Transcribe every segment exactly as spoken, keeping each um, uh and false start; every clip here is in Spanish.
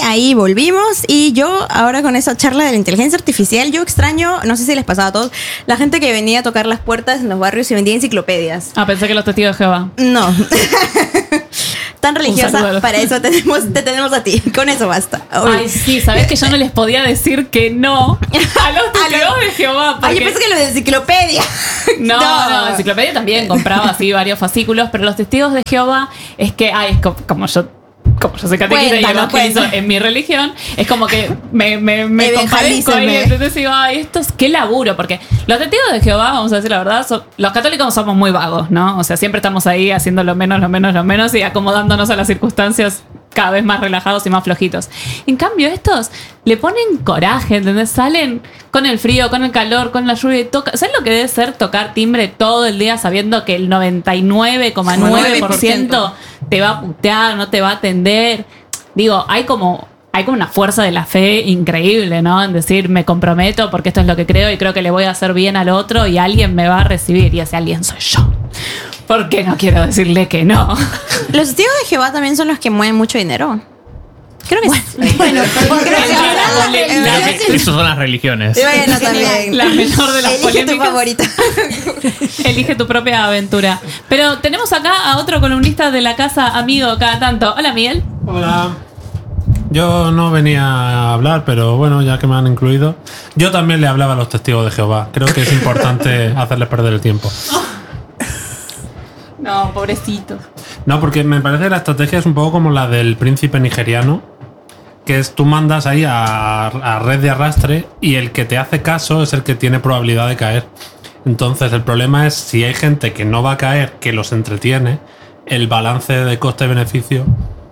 ahí volvimos. Y yo ahora con esa charla de la inteligencia artificial, yo extraño, no sé si les pasaba a todos, la gente que venía a tocar las puertas en los barrios y vendía enciclopedias. Ah, pensé que los testigos de Jehová. No. Tan religiosa, para eso tenemos, te tenemos a ti. Con eso basta. Uy. Ay, sí, ¿sabés que yo no les podía decir que no a los testigos de Jehová? Porque... Ay, yo pensé que lo de enciclopedia. No, no, no, enciclopedia también compraba así varios fascículos, pero los testigos de Jehová es que, ay, es como, como yo... Como yo soy catequista y evangelizo en mi religión, es como que me, me, me compadezco ahí, entonces digo, ay, esto es qué laburo, porque los testigos de Jehová, vamos a decir la verdad, son, los católicos somos muy vagos, ¿no? O sea, siempre estamos ahí haciendo lo menos, lo menos, lo menos y acomodándonos a las circunstancias cada vez más relajados y más flojitos. En cambio, estos le ponen coraje, ¿entendés? Salen con el frío, con el calor, con la lluvia y toca. ¿Sabes lo que debe ser tocar timbre todo el día sabiendo que el noventa y nueve coma nueve por ciento te va a putear, no te va a atender? Digo, hay como... Hay como una fuerza de la fe increíble, ¿no? En decir, me comprometo porque esto es lo que creo y creo que le voy a hacer bien al otro y alguien me va a recibir y ese alguien soy yo. Porque no quiero decirle que no. Los testigos de Jehová también son los que mueven mucho dinero. Creo que bueno, sí. Bueno, creo que esas son las religiones. Bueno, también. La menor de las Elige polémicas. tu favorita. Elige tu propia aventura. Pero tenemos acá a otro columnista de la casa, amigo cada tanto. Hola, Miguel. Hola. Yo no venía a hablar, pero bueno, ya que me han incluido, yo también le hablaba a los testigos de Jehová. Creo que es importante hacerles perder el tiempo. No, pobrecito. No, porque me parece que la estrategia es un poco como la del príncipe nigeriano, que es tú mandas ahí a, a red de arrastre y el que te hace caso es el que tiene probabilidad de caer. Entonces el problema es si hay gente que no va a caer, que los entretiene, el balance de coste-beneficio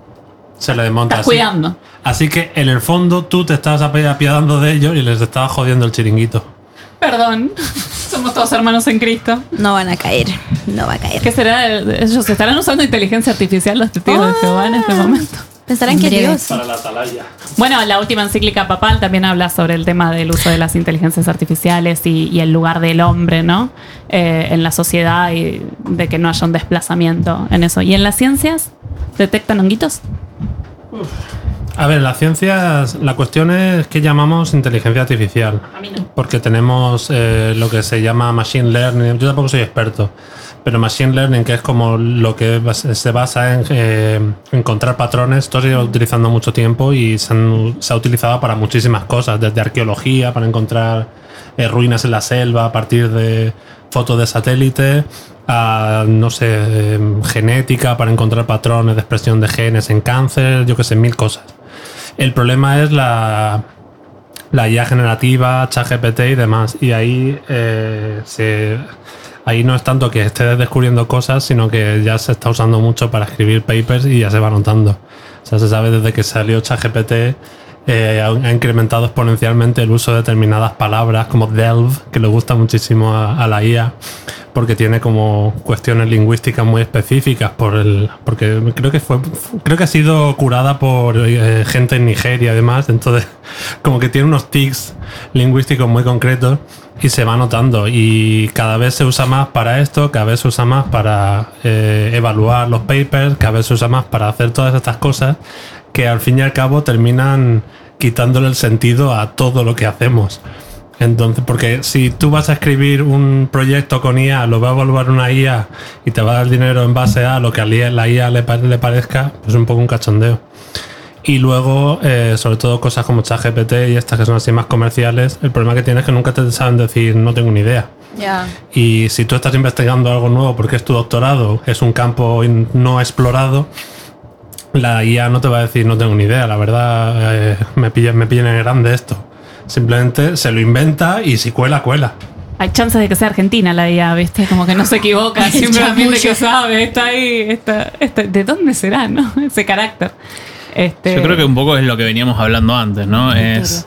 se le desmonta. Estás así. cuidando. Así que en el fondo tú te estás apiadando de ellos y les estabas jodiendo el chiringuito. Perdón. Somos todos hermanos en Cristo. No van a caer. No va a caer. ¿Qué será? ¿Ellos estarán usando inteligencia artificial los testigos oh. de Jehová en este momento? Pensarán que Dios. Para la atalaya. Bueno, la última encíclica papal también habla sobre el tema del uso de las inteligencias artificiales y, y el lugar del hombre, ¿no? Eh, en la sociedad y de que no haya un desplazamiento en eso. ¿Y en las ciencias? ¿Detectan honguitos? Uf. A ver, las ciencias, la cuestión es qué llamamos inteligencia artificial. A mí no. Porque tenemos eh, lo que se llama machine learning. Yo tampoco soy experto, pero machine learning, que es como lo que se basa en eh, encontrar patrones. Esto se lleva utilizando mucho tiempo y se, han, se ha utilizado para muchísimas cosas, desde arqueología, para encontrar eh, ruinas en la selva a partir de fotos de satélite, a, no sé, eh, genética, para encontrar patrones de expresión de genes en cáncer, yo que sé, mil cosas. El problema es la, la I A generativa, ChatGPT y demás. Y ahí, eh, se, ahí no es tanto que estés descubriendo cosas, sino que ya se está usando mucho para escribir papers y ya se va notando. O sea, se sabe desde que salió ChatGPT, eh, ha incrementado exponencialmente el uso de determinadas palabras como delve, que le gusta muchísimo a, a la I A, porque tiene como cuestiones lingüísticas muy específicas por el, porque creo que fue creo que ha sido curada por eh, gente en Nigeria y demás, entonces como que tiene unos tics lingüísticos muy concretos y se va notando, y cada vez se usa más para esto, cada vez se usa más para eh, evaluar los papers, cada vez se usa más para hacer todas estas cosas que al fin y al cabo terminan quitándole el sentido a todo lo que hacemos. Entonces, porque si tú vas a escribir un proyecto con I A, lo va a evaluar una I A y te va a dar dinero en base a lo que a la I A le, le parezca, pues es un poco un cachondeo. Y luego, eh, sobre todo cosas como ChatGPT y estas que son así más comerciales, el problema que tienes es que nunca te saben decir no tengo ni idea. Yeah. Y si tú estás investigando algo nuevo porque es tu doctorado, es un campo no explorado, la I A no te va a decir no tengo ni idea, la verdad eh, me pilla, me pilla en grande esto. Simplemente se lo inventa y si cuela, cuela. Hay chances de que sea argentina la I A, ¿viste? Como que no se equivoca, simplemente que sabe, está ahí, está, está, ¿de dónde será, no? Ese carácter. Este... Yo creo que un poco es lo que veníamos hablando antes, ¿no? Es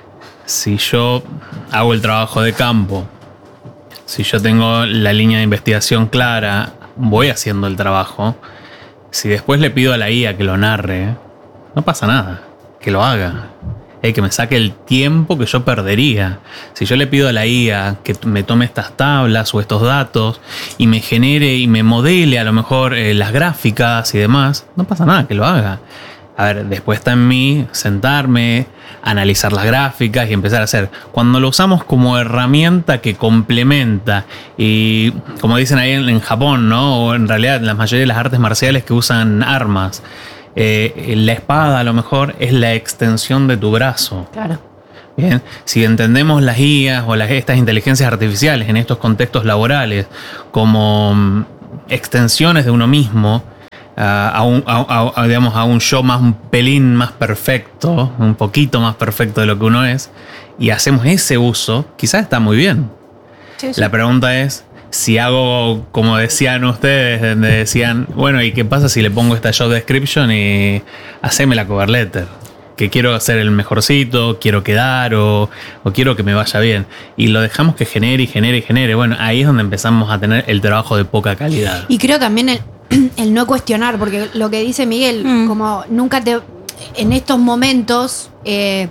si yo hago el trabajo de campo, si yo tengo la línea de investigación clara, voy haciendo el trabajo. Si después le pido a la I A que lo narre, no pasa nada, que lo haga. Eh, que me saque el tiempo que yo perdería. Si yo le pido a la I A que me tome estas tablas o estos datos y me genere y me modele a lo mejor eh, las gráficas y demás, no pasa nada, que lo haga. A ver, después está en mí sentarme, analizar las gráficas y empezar a hacer. Cuando lo usamos como herramienta que complementa, y como dicen ahí en, en Japón, ¿no? O en realidad en la mayoría de las artes marciales que usan armas, eh, la espada a lo mejor es la extensión de tu brazo. Claro. Bien, si entendemos las I As o las, estas inteligencias artificiales en estos contextos laborales como um, extensiones de uno mismo, uh, a, un, a, a, digamos, a un yo más un pelín más perfecto, un poquito más perfecto de lo que uno es, y hacemos ese uso, quizás está muy bien. Sí, sí. La pregunta es, si hago, como decían ustedes, donde decían, bueno, ¿y qué pasa si le pongo esta job description y haceme la cover letter? Que quiero ser el mejorcito, quiero quedar o, o quiero que me vaya bien. Y lo dejamos que genere y genere y genere. Bueno, ahí es donde empezamos a tener el trabajo de poca calidad. Y creo también el, el no cuestionar, porque lo que dice Miguel, mm. como nunca te... En estos momentos eh,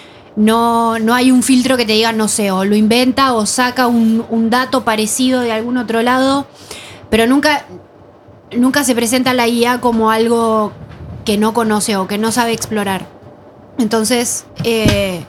no, no hay un filtro que te diga, no sé, o lo inventa o saca un, un dato parecido de algún otro lado, pero nunca, nunca se presenta la I A como algo que no conoce o que no sabe explorar. Entonces, eh,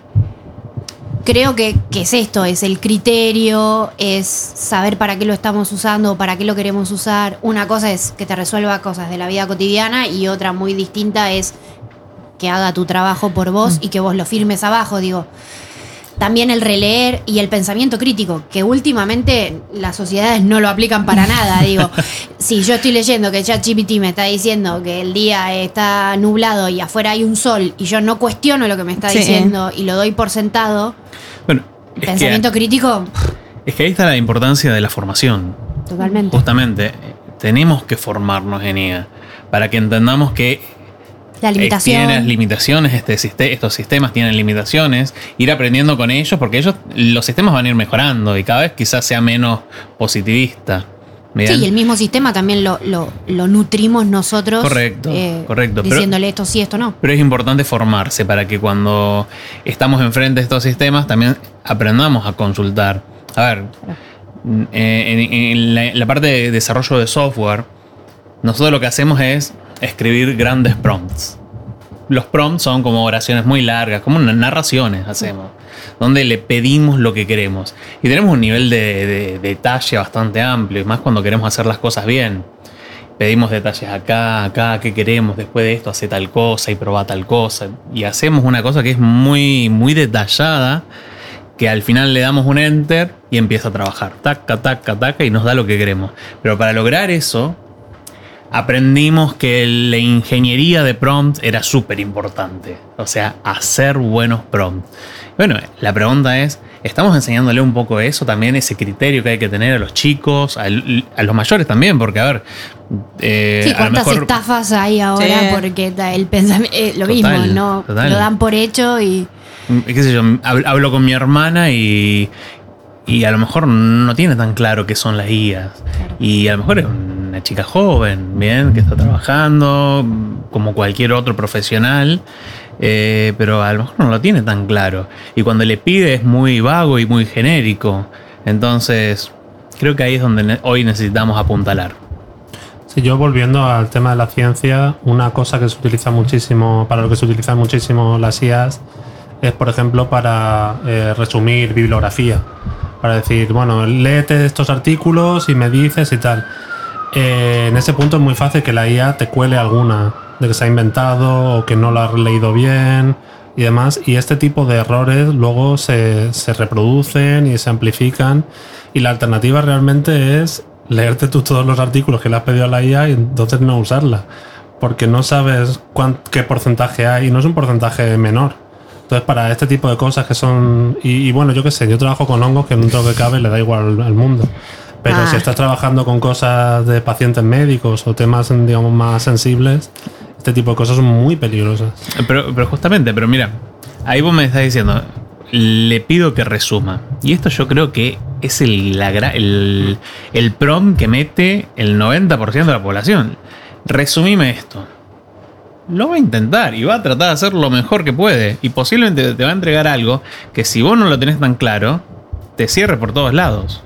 creo que, que es esto, es el criterio, es saber para qué lo estamos usando, para qué lo queremos usar. Una cosa es que te resuelva cosas de la vida cotidiana y otra muy distinta es que haga tu trabajo por vos mm. y que vos lo firmes abajo, digo. También el releer y el pensamiento crítico, que últimamente las sociedades no lo aplican para nada. Digo, si yo estoy leyendo que ChatGPT me está diciendo que el día está nublado y afuera hay un sol y yo no cuestiono lo que me está sí. diciendo y lo doy por sentado, bueno, pensamiento que, crítico... Es que ahí está la importancia de la formación. Totalmente. Justamente, tenemos que formarnos en I A para que entendamos que la limitación. Tienen limitaciones, este, estos sistemas tienen limitaciones, ir aprendiendo con ellos porque ellos, los sistemas van a ir mejorando y cada vez quizás sea menos positivista. ¿Bien? Sí, y el mismo sistema también lo, lo, lo nutrimos nosotros. Correcto, eh, correcto. Diciéndole pero, esto sí, esto no. Pero es importante formarse para que cuando estamos enfrente de estos sistemas también aprendamos a consultar. A ver, claro. eh, en, en, la, en la parte de desarrollo de software, nosotros lo que hacemos es escribir grandes prompts. Los prompts son como oraciones muy largas, como narraciones hacemos, donde le pedimos lo que queremos. Y tenemos un nivel de, de, de detalle bastante amplio, más cuando queremos hacer las cosas bien. Pedimos detalles acá, acá, qué queremos, después de esto hace tal cosa y proba tal cosa. Y hacemos una cosa que es muy, muy detallada, que al final le damos un enter y empieza a trabajar. Taca, taca, taca y nos da lo que queremos. Pero para lograr eso, aprendimos que la ingeniería de prompts era súper importante. O sea, hacer buenos prompts. Bueno, la pregunta es, ¿estamos enseñándole un poco eso también, ese criterio que hay que tener a los chicos, a, a los mayores también? Porque, a ver... Eh, sí, cuántas mejor... estafas hay ahora sí. porque el pensamiento... Eh, lo total, mismo, ¿no? Total. Lo dan por hecho y... ¿Qué sé yo? Hablo con mi hermana y... Y a lo mejor no tiene tan claro qué son las I As. Claro. Y a lo mejor es una chica joven, bien, que está trabajando como cualquier otro profesional, eh, pero a lo mejor no lo tiene tan claro. Y cuando le pide es muy vago y muy genérico. Entonces, creo que ahí es donde hoy necesitamos apuntalar. Sí, yo volviendo al tema de la ciencia, una cosa que se utiliza muchísimo, para lo que se utilizan muchísimo las I As, es, por ejemplo, para eh, resumir bibliografía. Para decir, bueno, léete estos artículos y me dices y tal. Eh, en ese punto es muy fácil que la I A te cuele alguna de que se ha inventado o que no la has leído bien y demás. Y este tipo de errores luego se, se reproducen y se amplifican. Y la alternativa realmente es leerte tú todos los artículos que le has pedido a la I A y entonces no usarla. Porque no sabes cuán, qué porcentaje hay y no es un porcentaje menor. Entonces, para este tipo de cosas que son... Y, y bueno, yo qué sé, yo trabajo con hongos que dentro de lo que cabe le da igual al mundo. Pero ah. si estás trabajando con cosas de pacientes médicos o temas, digamos, más sensibles, este tipo de cosas son muy peligrosas. Pero, pero justamente, pero mira, ahí vos me estás diciendo, le pido que resuma. Y esto yo creo que es el, la, el, el prompt que mete el noventa por ciento de la población. Resumime esto. Lo va a intentar y va a tratar de hacer lo mejor que puede. Y posiblemente te va a entregar algo que si vos no lo tenés tan claro, te cierre por todos lados.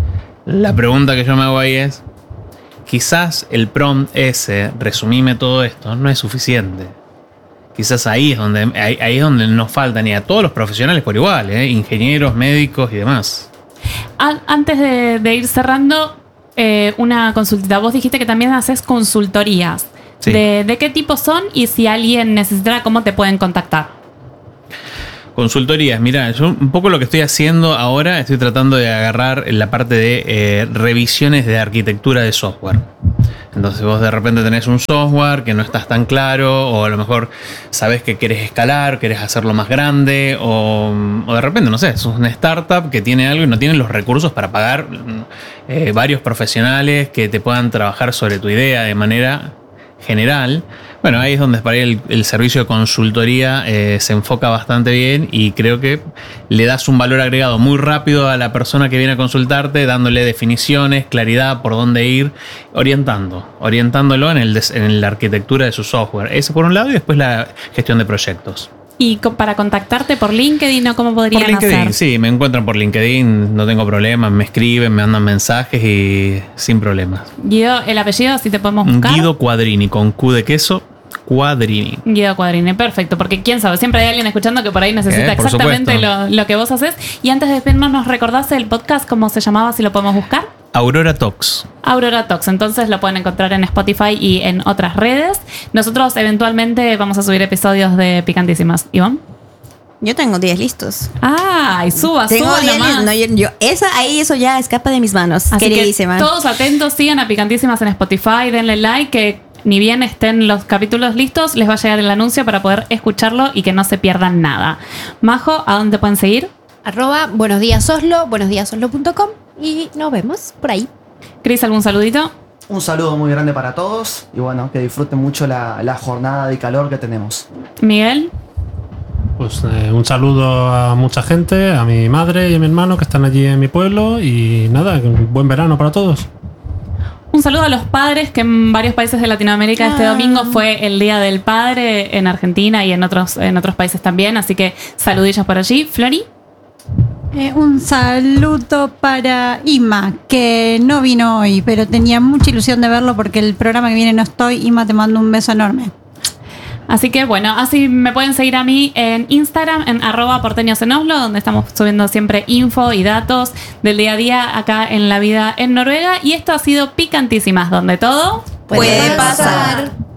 La pregunta que yo me hago ahí es, quizás el prompt ese, resumime todo esto, no es suficiente. Quizás ahí es donde, ahí, ahí es donde nos faltan, y a todos los profesionales por igual, ¿eh? Ingenieros, médicos y demás. Antes de, de ir cerrando, eh, una consultita. Vos dijiste que también haces consultorías. Sí. ¿De, ¿De qué tipo son? Y si alguien necesita, ¿cómo te pueden contactar? Consultorías, mira, yo un poco lo que estoy haciendo ahora, estoy tratando de agarrar la parte de eh, revisiones de arquitectura de software. Entonces vos de repente tenés un software que no estás tan claro, o a lo mejor sabés que querés escalar, querés hacerlo más grande, o, o de repente, no sé, sos una startup que tiene algo y no tiene los recursos para pagar eh, varios profesionales que te puedan trabajar sobre tu idea de manera general. Bueno, ahí es donde para el, el servicio de consultoría eh, se enfoca bastante bien, y creo que le das un valor agregado muy rápido a la persona que viene a consultarte, dándole definiciones, claridad por dónde ir, orientando, orientándolo en, el, en la arquitectura de su software. Eso por un lado, y después la gestión de proyectos. ¿Y para contactarte por LinkedIn o cómo podrían hacer? Por LinkedIn, hacer? Sí, me encuentran por LinkedIn, no tengo problemas, me escriben, me mandan mensajes y sin problemas. Guido, el apellido, si te podemos buscar. Guido Quadrini, con Q de queso. Quadrini. Guido Quadrini, perfecto, porque quién sabe, siempre hay alguien escuchando que por ahí necesita eh, por exactamente lo, lo que vos haces. Y antes de despedirnos, ¿nos recordás el podcast cómo se llamaba, si lo podemos buscar? Aurora Talks. Aurora Talks, entonces lo pueden encontrar en Spotify y en otras redes. Nosotros eventualmente vamos a subir episodios de Picantísimas. ¿Ivonne? Yo tengo diez listos. Ah, y suba, tengo suba diez nomás. No, yo, yo, esa ahí, eso ya escapa de mis manos. Así queridísima. Que todos atentos, sigan a Picantísimas en Spotify, denle like, que ni bien estén los capítulos listos, les va a llegar el anuncio para poder escucharlo y que no se pierdan nada. Majo, ¿a dónde pueden seguir? Arroba buenos días Oslo, buenos días oslo punto com, y nos vemos por ahí. Cris, ¿algún saludito? Un saludo muy grande para todos y bueno, que disfruten mucho la, la jornada de calor que tenemos. Miguel. Pues eh, un saludo a mucha gente, a mi madre y a mi hermano que están allí en mi pueblo, y nada, buen verano para todos. Un saludo a los padres, que en varios países de Latinoamérica ah. este domingo fue el Día del Padre, en Argentina y en otros, en otros países también, así que saludillos por allí. Flori. Eh, un saludo para Ima, que no vino hoy, pero tenía mucha ilusión de verlo porque el programa que viene no estoy. Ima, te mando un beso enorme. Así que bueno, así me pueden seguir a mí en Instagram, en arroba porteños en Oslo, donde estamos subiendo siempre info y datos del día a día acá en la vida en Noruega. Y esto ha sido Picantísimas, donde todo puede pasar.